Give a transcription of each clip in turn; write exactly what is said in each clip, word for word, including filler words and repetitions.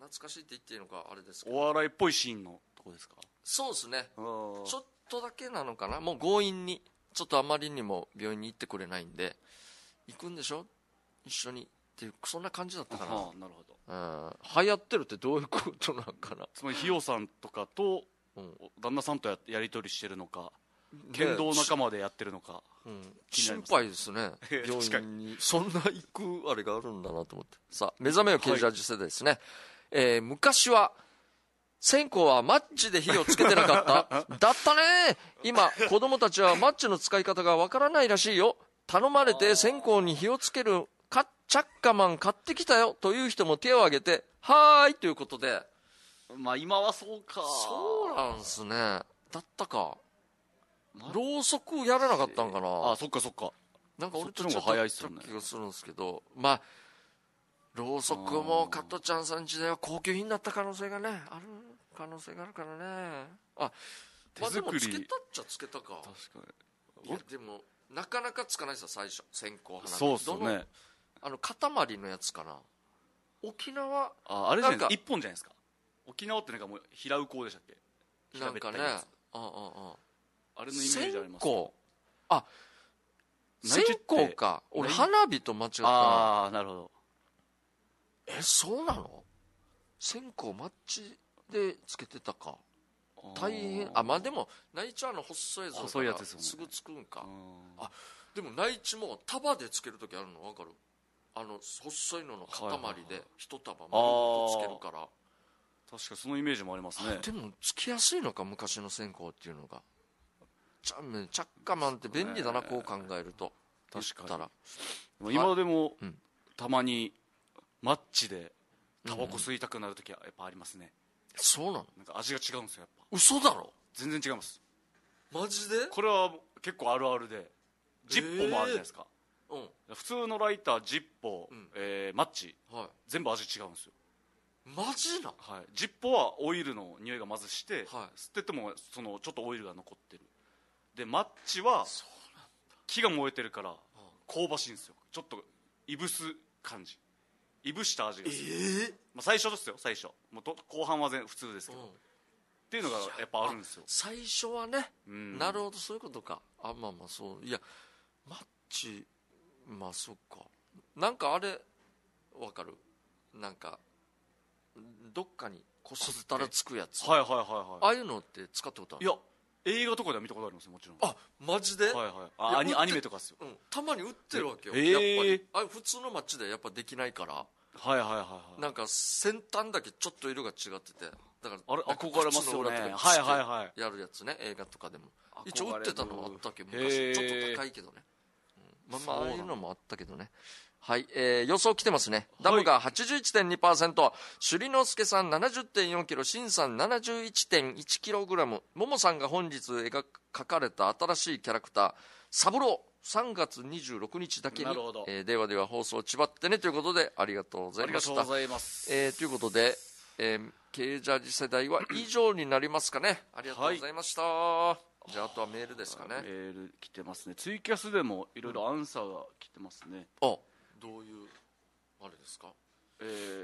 懐かしいって言っていいのかあれですけど、 お笑いっぽいシーンのとこですか？ そうですね、ちあーょっとだけなのかな。もう強引にちょっとあまりにも病院に行ってくれないんで、行くんでしょ一緒にっていう、そんな感じだったかな。 あーなるほど。 うん、流行ってるってどういうことなのかな。 つまりひよさんとかとうん旦那さんと や, やり取りしてるのか、剣道仲間でやってるのか、 うん、 気になります心配ですね病確かに院にそんな行くあれがあるんだなと思って。さあ、目覚めよ刑事味世代ですね、はい、えー、昔は線香はマッチで火をつけてなかっただったね。今子供たちはマッチの使い方がわからないらしいよ。頼まれて線香に火をつけるかチャッカマン買ってきたよという人も手を挙げてはーいということで、 まあ今はそうか。 そうなんすね。だったか。ろうそくやらなかったんかな。 あ、そっかそっか。 なんか俺とそっちのちょっとやった方が早いっすよね気がするんですけど、まあろうそくも加トちゃんさん時代は高級品だった可能性がねある可能性があるからね。あ、まあでもつけたっちゃつけたか。 確かに。 いやでもなかなかつかないですよ最初、線香花火。 そうっすよね。 あの塊のやつかな。沖縄、 あ、あれじゃないですか、 なんか一本じゃないですか。沖縄ってなんかもう平うこうでしたっけ？ なんかね、 平べったいやつ。 あああああれのイメージあります。 線香、あ、線内地って香か。俺花火と間違ったな。 ああ、なるほど。 え、そうなの？線香マッチでつけてたか。大変。あ、まあでも内地はあの細いやつだから細いやつですもんね。 すぐつくんか。 ああ、でも内地も束でつけるときあるの分かる？あの細いのの塊で一束丸ごとつけるから。 確かそのイメージもありますね。 でもつきやすいのか昔の線香っていうのが。チャッチャッカマンって便利だな、こう考えると。 確かたらに。今でも、 うん、 たまにマッチでタバコ吸いたくなるときはやっぱありますね。 そうなの？ なんか味が違うんですよ、やっぱ。 嘘だろ？ 全然違います。 マジで？ これは結構あるあるで、ジッポもあるじゃないですか。 えー、うん、 普通のライター、ジッポ、うんえー、マッチ、 はい、 全部味違うんですよ。 マジな？ はい、ジッポはオイルの匂いがまずして、 はい、 吸っててもそのちょっとオイルが残ってる。でマッチは木が燃えてるから香ばしいんですよ。ちょっといぶす感じ、いぶした味がする。 えーまあ、最初ですよ、最初。もうと後半は全普通ですけど、うん、っていうのがやっぱあるんですよ。 最初はね、 うん、 なるほど、そういうことか。あ、まあまあそう。いやマッチ、まあそっか。なんかあれわかる？なんかどっかにこすったらつくやつ、 はいはいはいはい、 ああいうのって使ったことある？ いや映画とかでは見たことありますよ、もちろん。 あ、マジで？ はいはい。あ、アニアニメとかっすよ、 うん、たまに売ってるわけよ、 えー、 やっぱりあれ普通のマッチでやっぱできないから。 はいはいはいはい。 なんか先端だけちょっと色が違ってて、だからあれ憧れますよね。はいはいはいやるやつね、映画とかでも一応売ってたのはあったけど、 昔ちょっと高いけどね、うん、まあまあああいうのもあったけどね。はい、えー、予想来てますね。ダムが はちじゅういってんにパーセント、首里之助さん ななじゅってんよんキロ、シンさん ななじゅういってんいちキログラム、ももさんが本日描かれた新しいキャラクターサブロー、さんがつにじゅうろくにちだけに、えー、ではでは放送ちばってねということで、ありがとうございました。 ありがとうございます、 えー、ということで、えー、Kジャージ世代は以上になりますかね。ありがとうございました、はい、じゃああとはメールですかね。 メール来てますね。ツイキャスでもいろいろアンサーが来てますね、 うん、あ、どういうあれですか？ え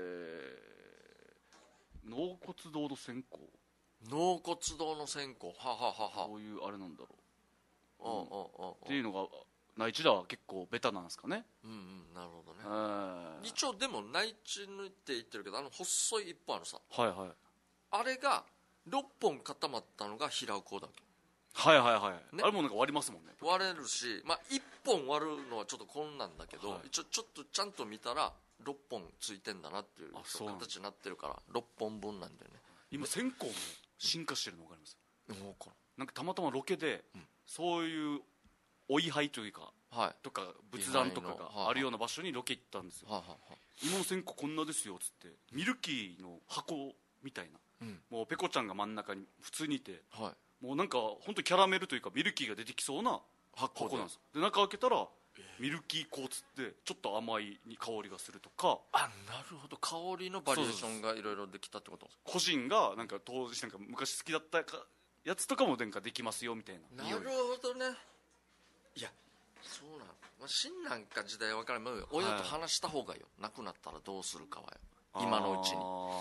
ー、納骨堂の線香、 納骨堂の線香、はははは、 どういうあれなんだろう、 うん、 うん、っていうのが内地では結構ベタなんですかね。 うんうん、なるほどね。一応でも内地のって言ってるけど、あの細い一本あるさ、 はいはい、 あれがろっぽん固まったのが平子だけ。 はいはいはい、 ね、 あれもなんか割りますもんね。 割れるし、まあ、いっぽん割るのはちょっとこんなんだけど、はい、一応ちょっとちゃんと見たらろっぽんついてんだなっていう形になってるからろっぽんぶんなんだよね。 今線香も進化してるの分かります？ うん、 なんかたまたまロケで、うん、そういうお位牌というか、はい、とか仏壇とかがあるような場所にロケ行ったんですよ、ははは今の線香こんなですよっつって、ミルキーの箱みたいな、うん、もうペコちゃんが真ん中に普通にいて、はい、もうなんか本当にキャラメルというかミルキーが出てきそうな箱なんですよ。で中開けたらミルキー粉っつってちょっと甘い香りがするとか。 あ、なるほど、香りのバリエーションがいろいろできたってこと。 個人がなんか当時なんか昔好きだったやつとかもなんかできますよみたいな。 なるほどね。いやそうなの、まあ、新なんか時代分からん、親と話した方がいいよ、はい、なくなったらどうするかはよ、今のうちに。